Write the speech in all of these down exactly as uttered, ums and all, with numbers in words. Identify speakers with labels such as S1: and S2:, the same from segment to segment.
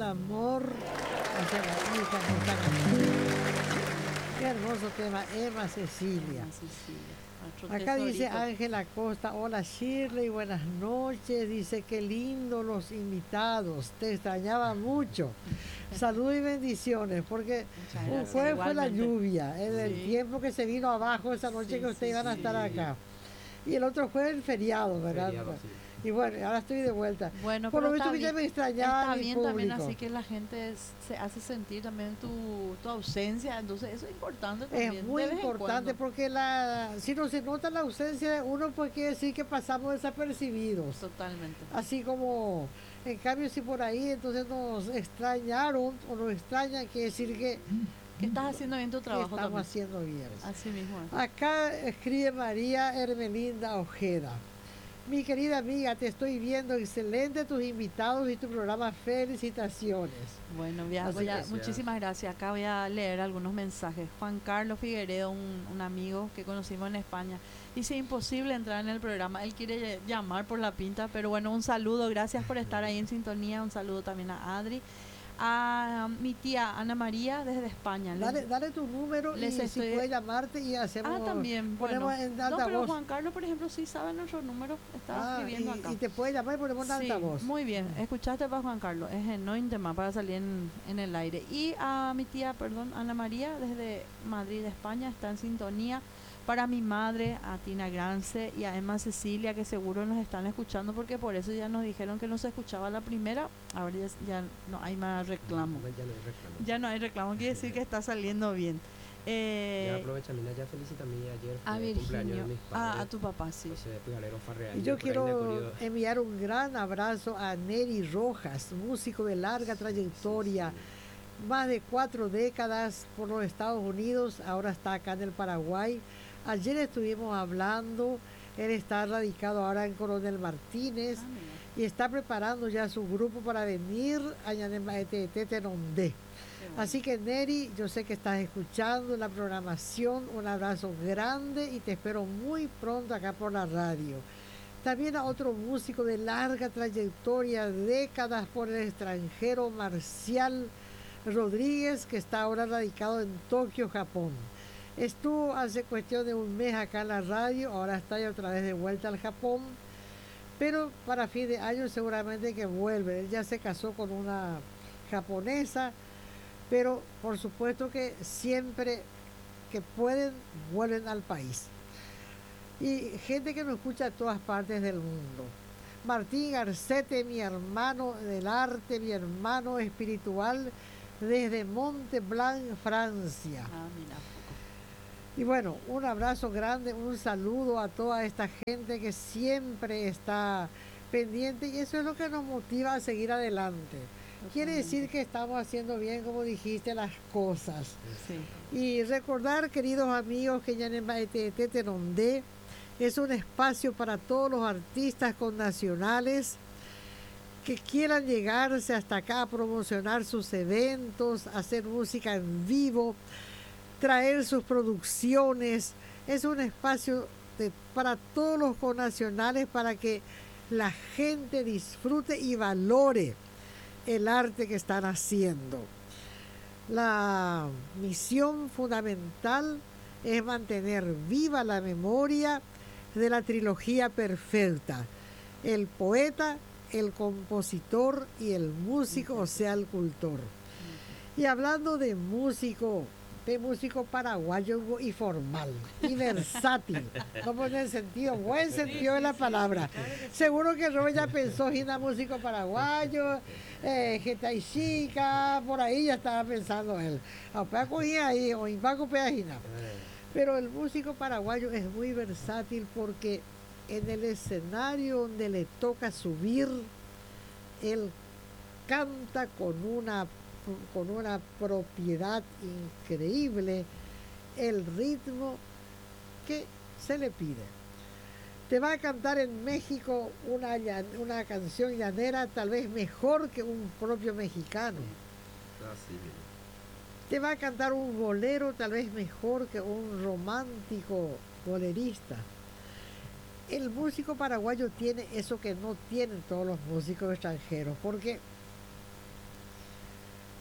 S1: amor hacia la hija de esta canción. Qué hermoso tema, Emma Cecilia.
S2: Emma Cecilia. Otro
S1: Acá dice
S2: tesorito.
S1: Ángela Costa, hola Shirley, buenas noches. Dice, qué lindo los invitados, te extrañaba mucho. Salud y bendiciones, porque
S2: Muchas
S1: un
S2: gracias,
S1: jueves fue la
S2: igualmente.
S1: lluvia, en el
S2: Sí.
S1: tiempo que se vino abajo esa noche
S2: Sí,
S1: que ustedes
S2: sí,
S1: iban a
S2: sí.
S1: estar acá. Y el otro fue el feriado, ¿verdad?
S3: Feriado, sí.
S1: Y bueno, ahora estoy de vuelta.
S2: Bueno,
S1: Por lo
S2: pero
S1: visto
S2: está
S1: que ya
S2: bien,
S1: me extrañaba
S2: está
S1: mi
S2: bien también,
S1: público.
S2: así que la gente s- se hace sentir también tu, tu ausencia, entonces eso es importante también.
S1: Es muy
S2: de vez en
S1: importante
S2: cuando.
S1: porque la, si no se nota la ausencia de uno, pues quiere decir que pasamos desapercibidos.
S2: Totalmente.
S1: Así como, en cambio, si por ahí entonces nos extrañaron o nos extrañan, quiere decir que,
S2: Que estás haciendo bien tu
S1: que
S2: trabajo
S1: estamos
S2: también.
S1: haciendo bien.
S2: Así mismo es.
S1: Acá escribe María Hermelinda Ojeda. Mi querida amiga, te estoy viendo excelente tus invitados y tu programa. Felicitaciones.
S2: Bueno, voy a-
S1: Así
S2: voy a-
S3: gracias.
S2: muchísimas gracias. Acá voy a leer algunos mensajes. Juan Carlos Figueredo, un, un amigo que conocimos en España, dice imposible entrar en el programa. Él quiere ll- llamar por la pinta, pero bueno, un saludo. Gracias por estar ahí en sintonía. Un saludo también a Adri. A mi tía Ana María desde España. Les-
S1: Dale, dale tu número
S2: les
S1: y
S2: estoy-
S1: si puede llamarte y hacemos.
S2: Ah, también.
S1: Ponemos
S2: Bueno.
S1: en
S2: No, pero
S1: altavoz.
S2: Juan Carlos, por ejemplo, sí sabe nuestro número. Estaba
S1: Ah,
S2: escribiendo
S1: y,
S2: acá.
S1: y te puede llamar y ponemos en
S2: Sí,
S1: altavoz.
S2: muy bien. Escuchaste para Juan Carlos. Es enorme tema para salir en, en el aire. Y a mi tía, perdón, Ana María, desde Madrid, España, está en sintonía. Para mi madre, a Tina Grance y a Emma Cecilia, que seguro nos están escuchando porque por eso ya nos dijeron que no se escuchaba la primera. Ahora ya, ya no hay más reclamo.
S3: Ya no hay reclamo.
S2: Ya no hay reclamo, quiere decir que está saliendo bien. Eh,
S3: Ya aprovecha, Mina, ya felicita a mí ayer.
S2: a
S3: Fue el cumpleaños de
S2: Virginio,
S3: mis
S2: a,
S3: padres.
S2: a tu papá, sí.
S3: José Pijalero Farreal.
S1: Y yo
S3: por ahí le he
S1: quiero
S3: querido-
S1: enviar un gran abrazo a Neri Rojas, músico de larga trayectoria, más de cuatro décadas por los Estados Unidos, ahora está acá en el Paraguay. Ayer estuvimos hablando, él está radicado ahora en Coronel Martínez
S2: Ah, mira.
S1: y está preparando ya su grupo para venir a Tetenondé.
S2: Qué bueno.
S1: Así que Neri, yo sé que estás escuchando la programación, un abrazo grande y te espero muy pronto acá por la radio. También a otro músico de larga trayectoria, décadas por el extranjero, Marcial Rodríguez, que está ahora radicado en Tokio, Japón. Estuvo hace cuestión de un mes acá en la radio, ahora está ya otra vez de vuelta al Japón, pero para fin de año seguramente que vuelve. Él ya se casó con una japonesa, pero por supuesto que siempre que pueden vuelven al país. Y gente que nos escucha de todas partes del mundo. Martín Garcete, mi hermano del arte, mi hermano espiritual, desde Montblanc, Francia.
S2: Ah, mira.
S1: Y bueno, un abrazo grande, un saludo a toda esta gente que siempre está pendiente y eso es lo que nos motiva a seguir adelante. Quiere decir que estamos haciendo bien, como dijiste, las cosas.
S2: Sí.
S1: Y recordar, queridos amigos, que Tetenondé es un espacio para todos los artistas connacionales que quieran llegarse hasta acá a promocionar sus eventos, hacer música en vivo, traer sus producciones. Es un espacio de, para todos los connacionales para que la gente disfrute y valore el arte que están haciendo. La misión fundamental es mantener viva la memoria de la trilogía perfecta, el poeta, el compositor y el músico, o sea, el cultor. Y hablando de músico, de músico paraguayo y formal, y versátil, como en el sentido, buen sentido de la palabra. Seguro que Robert ya pensó en músico paraguayo, eh, Geta Chica, por ahí ya estaba pensando él. Ahí, o Impaco Pedagina. Pero el músico paraguayo es muy versátil porque en el escenario donde le toca subir, él canta con una, con una propiedad increíble el ritmo que se le pide. Te va a cantar en México una, una canción llanera tal vez mejor que un propio mexicano.
S3: Así mismo.
S1: Te va a cantar un bolero tal vez mejor que un romántico bolerista. El músico paraguayo tiene eso que no tienen todos los músicos extranjeros, porque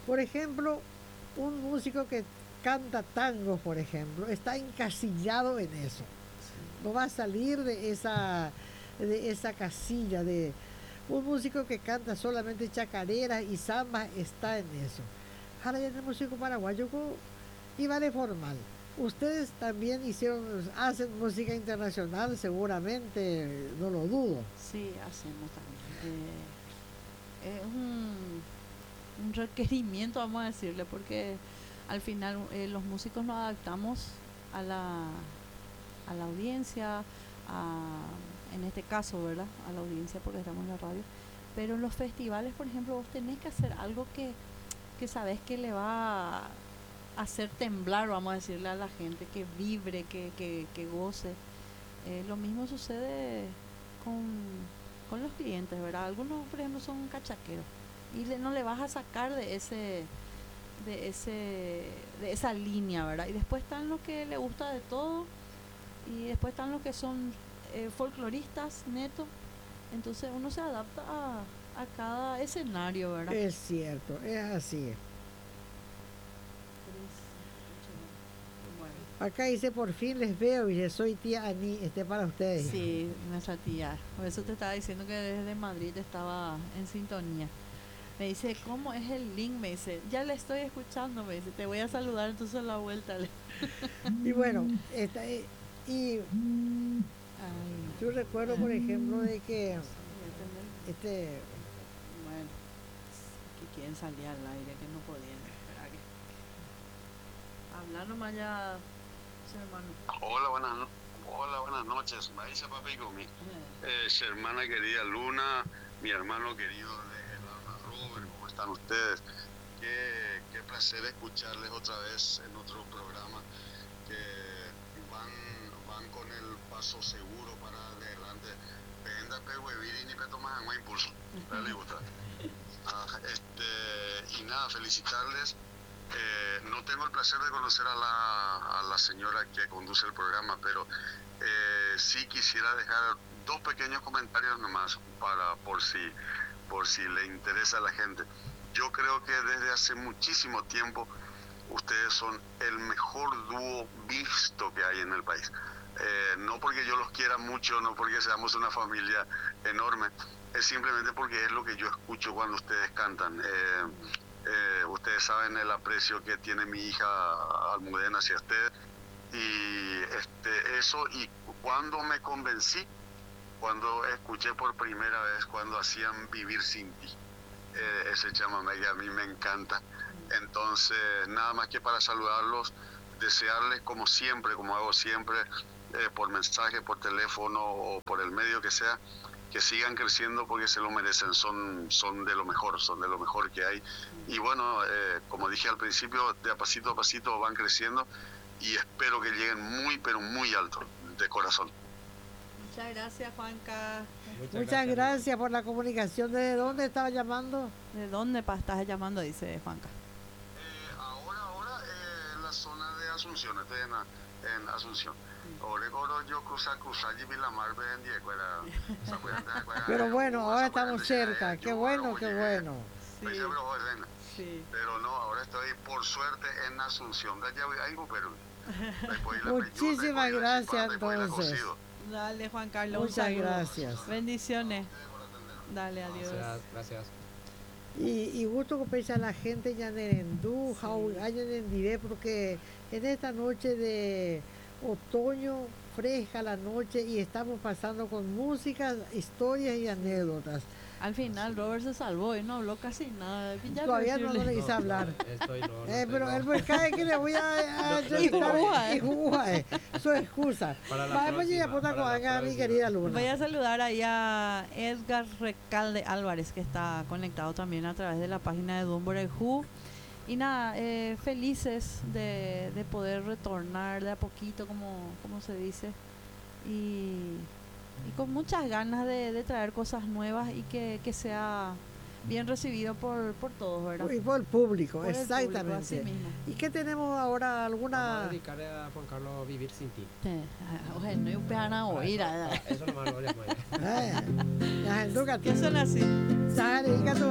S1: Por ejemplo, un músico que canta tangos, por ejemplo, está encasillado en eso. No va a salir de esa, de esa casilla de un músico que canta solamente chacareras y zambas está en eso. Ahora ya el músico paraguayo y vale formal. Ustedes también hicieron, hacen música internacional, seguramente, no lo dudo.
S2: Sí, hacemos también. Eh, es un, un requerimiento, vamos a decirle, porque al final eh, los músicos nos adaptamos a la, a la audiencia, a, en este caso, ¿verdad? A la audiencia porque estamos en la radio. Pero en los festivales, por ejemplo, vos tenés que hacer algo que, que sabés que le va a hacer temblar, vamos a decirle a la gente, que vibre, que, que, que goce. Eh, lo mismo sucede con, con los clientes, ¿verdad? Algunos, por ejemplo, son cachaqueros y le, no le vas a sacar de ese de ese de esa línea, ¿verdad? Y después están los que le gusta de todo y después están los que son eh, folcloristas netos. Entonces uno se adapta a, a cada escenario, ¿verdad?
S1: Es cierto, es así. Acá dice, por fin les veo y soy tía Ani, este para ustedes.
S2: Sí, nuestra tía. Por eso te estaba diciendo que desde Madrid estaba en sintonía. Me dice, ¿cómo es el link? Me dice, ya le estoy escuchando, me dice, te voy a saludar entonces a la vuelta.
S1: Y bueno, esta, y
S2: Ay,
S1: yo recuerdo, por ejemplo, de que este
S2: bueno, que quieren salir al aire, que no podían. Espera que... Hablar nomás ya, hermano.
S4: Hola, buenas, no- hola, buenas noches. Maísa Papi Comi. Eh, su hermana querida Luna, mi hermano querido de el alma Robert, ¿cómo están ustedes? Qué, qué placer escucharles otra vez en otro programa que van, van con el paso seguro para adelante. Penda pe hueviri ni pe tomas agua impulso. ¿Le gusta? Ah, este, y nada, felicitarles. Eh, no tengo el placer de conocer a la, a la señora que conduce el programa, pero eh, sí quisiera dejar dos pequeños comentarios nomás para por si por si le interesa a la gente. Yo creo que desde hace muchísimo tiempo ustedes son el mejor dúo visto que hay en el país. Eh, no porque yo los quiera mucho, no porque seamos una familia enorme, es simplemente porque es lo que yo escucho cuando ustedes cantan. Eh, Eh, ustedes saben el aprecio que tiene mi hija Almudena hacia ustedes y este, eso, y cuando me convencí, cuando escuché por primera vez cuando hacían Vivir sin ti, eh, ese chamamé que a mí me encanta. Entonces nada más que para saludarlos, desearles como siempre, como hago siempre, eh, por mensaje, por teléfono o por el medio que sea, que sigan creciendo porque se lo merecen, son, son de lo mejor, son de lo mejor que hay. Y bueno, eh, como dije al principio, de a pasito a pasito van creciendo y espero que lleguen muy, pero muy alto, de corazón.
S2: Muchas gracias, Juanca.
S1: muchas gracias por la comunicación. ¿Desde dónde estaba llamando?
S2: ¿De dónde pa estás llamando? Dice Juanca.
S4: Eh, ahora, ahora, eh, en la zona de Asunción, estoy en, en Asunción.
S1: Pero bueno, ahora estamos cerca. Qué bueno, qué bueno.
S2: Sí. Sí.
S4: Pero no, ahora estoy por suerte en Asunción.
S1: Muchísimas gracias entonces.
S2: Dale, Juan Carlos. un
S1: Muchas
S2: saludo.
S1: gracias.
S2: Bendiciones. Dale, adiós.
S3: Gracias, gracias.
S1: Y, y gusto que pese a la gente ya en Erendú, hayan en Diré, porque en esta noche de otoño, fresca la noche, y estamos pasando con música, historias y anécdotas.
S2: Al final Robert se salvó y no habló casi nada. Ya
S1: Todavía no, no le quise hablar.
S3: Estoy, no, no
S1: Eh,
S3: estoy,
S1: pero
S3: no.
S1: él me cae que le voy a, a
S3: No, no,
S1: entrevistar
S2: no.
S1: y jugar. Su excusa.
S3: Para la
S1: Vamos
S3: próxima,
S1: a poner
S3: para la
S1: a mi
S3: próxima.
S1: querida Luna.
S2: Voy a saludar ahí a Edgar Recalde Álvarez, que está conectado también a través de la página de Dunbury Who. Y nada, eh, felices de, de poder retornar de a poquito, como, como se dice. Y, y con muchas ganas de, de traer cosas nuevas y que, que sea bien recibido por, por todos, ¿verdad?
S1: Y por el público,
S2: Por el público,
S1: exactamente.
S2: así mismo.
S1: ¿Y qué tenemos ahora?
S3: Vamos a
S1: ¿Alguna?
S3: dedicarle a Juan Carlos Vivir sin ti.
S2: Sí. Oye, no empiezan a oír.
S3: Para
S2: ¿verdad?
S3: Eso, eso nomás lo haremos ya.
S1: Eh, ya, Lucas,
S2: ¿Qué son así?
S1: ya, dedica tu